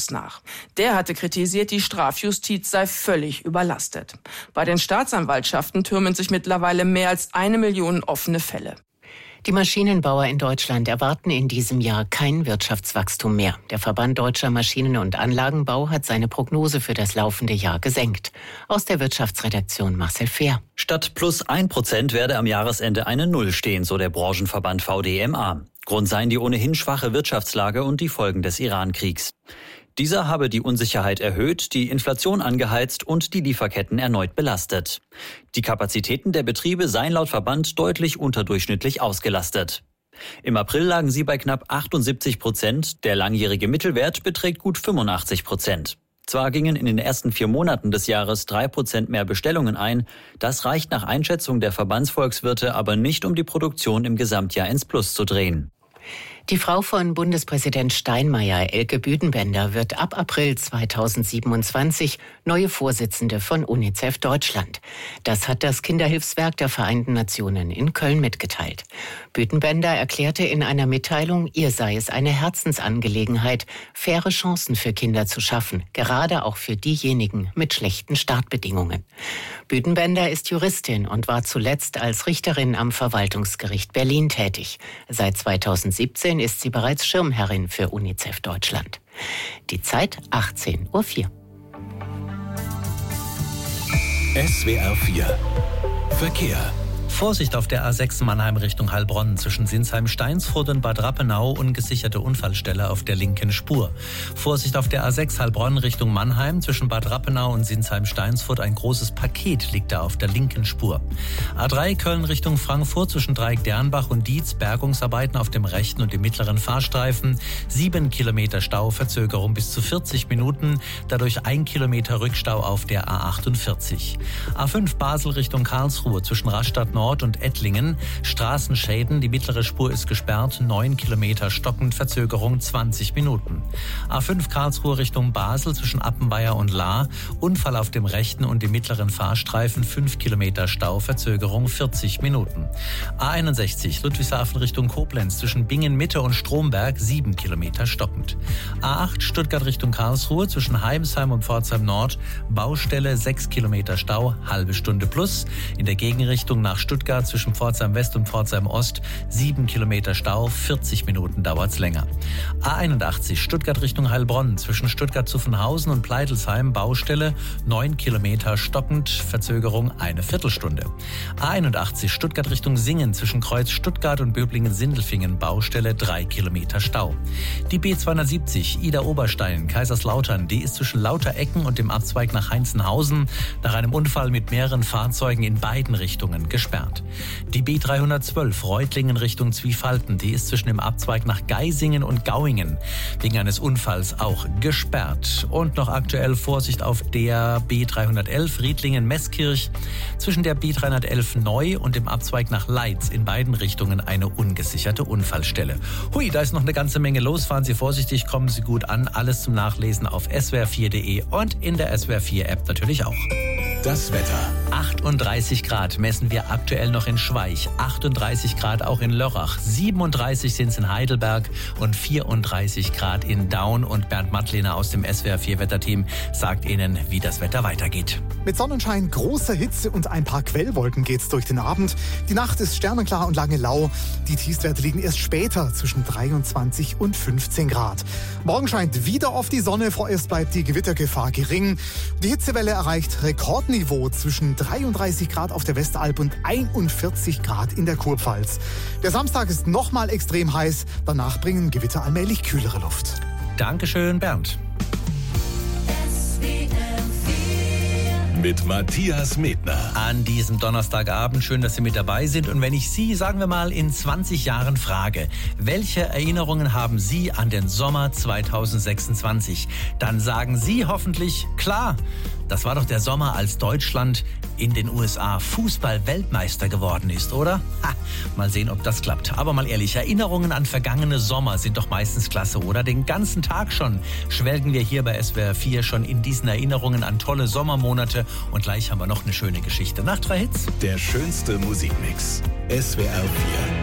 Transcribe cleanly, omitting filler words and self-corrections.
selbst nach. Der hatte kritisiert, die Strafjustiz sei völlig überlastet. Bei den Staatsanwaltschaften türmen sich mittlerweile mehr als 1 Million offene Fälle. Die Maschinenbauer in Deutschland erwarten in diesem Jahr kein Wirtschaftswachstum mehr. Der Verband Deutscher Maschinen- und Anlagenbau hat seine Prognose für das laufende Jahr gesenkt. Aus der Wirtschaftsredaktion Marcel Fehr. Statt plus 1% werde am Jahresende eine Null stehen, so der Branchenverband VDMA. Grund seien die ohnehin schwache Wirtschaftslage und die Folgen des Iran-Kriegs. Dieser habe die Unsicherheit erhöht, die Inflation angeheizt und die Lieferketten erneut belastet. Die Kapazitäten der Betriebe seien laut Verband deutlich unterdurchschnittlich ausgelastet. Im April lagen sie bei knapp 78%, der langjährige Mittelwert beträgt gut 85%. Zwar gingen in den ersten 4 Monaten des Jahres 3% mehr Bestellungen ein, das reicht nach Einschätzung der Verbandsvolkswirte aber nicht, um die Produktion im Gesamtjahr ins Plus zu drehen. Die Frau von Bundespräsident Steinmeier, Elke Büdenbender, wird ab April 2027 neue Vorsitzende von UNICEF Deutschland. Das hat das Kinderhilfswerk der Vereinten Nationen in Köln mitgeteilt. Büdenbender erklärte in einer Mitteilung, ihr sei es eine Herzensangelegenheit, faire Chancen für Kinder zu schaffen, gerade auch für diejenigen mit schlechten Startbedingungen. Büdenbender ist Juristin und war zuletzt als Richterin am Verwaltungsgericht Berlin tätig. Seit 2017 ist sie bereits Schirmherrin für UNICEF Deutschland. Die Zeit 18:04 Uhr. SWR 4 Verkehr. Vorsicht auf der A6 Mannheim Richtung Heilbronn. Zwischen Sinsheim-Steinsfurt und Bad Rappenau ungesicherte Unfallstelle auf der linken Spur. Vorsicht auf der A6 Heilbronn Richtung Mannheim. Zwischen Bad Rappenau und Sinsheim-Steinsfurt ein großes Paket liegt da auf der linken Spur. A3 Köln Richtung Frankfurt zwischen Dreieck-Dernbach und Dietz. Bergungsarbeiten auf dem rechten und dem mittleren Fahrstreifen. 7 Kilometer Stau, Verzögerung bis zu 40 Minuten. Dadurch 1 Kilometer Rückstau auf der A48. A5 Basel Richtung Karlsruhe zwischen Rastatt Nord und Ettlingen. Straßenschäden, die mittlere Spur ist gesperrt, 9 Kilometer stockend, Verzögerung 20 Minuten. A5 Karlsruhe Richtung Basel zwischen Appenweier und Lahr. Unfall auf dem rechten und dem mittleren Fahrstreifen, 5 Kilometer Stau, Verzögerung 40 Minuten. A61 Ludwigshafen Richtung Koblenz zwischen Bingen Mitte und Stromberg, 7 Kilometer stockend. A8 Stuttgart Richtung Karlsruhe zwischen Heimsheim und Pforzheim Nord. Baustelle, 6 Kilometer Stau, halbe Stunde plus. In der Gegenrichtung nach Stuttgart zwischen Pforzheim West und Pforzheim Ost, 7 Kilometer Stau, 40 Minuten dauert's länger. A81 Stuttgart Richtung Heilbronn zwischen Stuttgart-Zuffenhausen und Pleitelsheim, Baustelle, 9 Kilometer stockend, Verzögerung eine Viertelstunde. A81 Stuttgart Richtung Singen zwischen Kreuz Stuttgart und Böblingen-Sindelfingen, Baustelle, 3 Kilometer Stau. Die B270 Ida-Oberstein, Kaiserslautern, die ist zwischen Lauterecken und dem Abzweig nach Heinzenhausen nach einem Unfall mit mehreren Fahrzeugen in beiden Richtungen gesperrt. Die B312 Reutlingen Richtung Zwiefalten, die ist zwischen dem Abzweig nach Geisingen und Gauingen wegen eines Unfalls auch gesperrt. Und noch aktuell Vorsicht auf der B311 Riedlingen-Meßkirch zwischen der B311 Neu und dem Abzweig nach Leitz in beiden Richtungen eine ungesicherte Unfallstelle. Hui, da ist noch eine ganze Menge los. Fahren Sie vorsichtig, kommen Sie gut an. Alles zum Nachlesen auf swr4.de und in der SWR4-App natürlich auch. Das Wetter. 38 Grad messen wir aktuell noch in Schweich, 38 Grad auch in Lörrach, 37 sind es in Heidelberg und 34 Grad in Daun. Und Bernd Mattlehner aus dem SWR4-Wetterteam sagt Ihnen, wie das Wetter weitergeht. Mit Sonnenschein, großer Hitze und ein paar Quellwolken geht's durch den Abend. Die Nacht ist sternenklar und lange lau. Die Tiefstwerte liegen erst später zwischen 23 und 15 Grad. Morgen scheint wieder oft die Sonne, vorerst bleibt die Gewittergefahr gering. Die Hitzewelle erreicht Rekordniveau zwischen 33 Grad auf der Westalb und 41 Grad in der Kurpfalz. Der Samstag ist nochmal extrem heiß, danach bringen Gewitter allmählich kühlere Luft. Dankeschön, Bernd. Mit Matthias Medner. An diesem Donnerstagabend, schön, dass Sie mit dabei sind. Und wenn ich Sie, sagen wir mal, in 20 Jahren frage, welche Erinnerungen haben Sie an den Sommer 2026? Dann sagen Sie hoffentlich, klar, das war doch der Sommer, als Deutschland in den USA Fußball-Weltmeister geworden ist, oder? Ha, mal sehen, ob das klappt. Aber mal ehrlich, Erinnerungen an vergangene Sommer sind doch meistens klasse, oder? Den ganzen Tag schon schwelgen wir hier bei SWR4 schon in diesen Erinnerungen an tolle Sommermonate. Und gleich haben wir noch eine schöne Geschichte. Nach 3 Hits. Der schönste Musikmix. SWR4.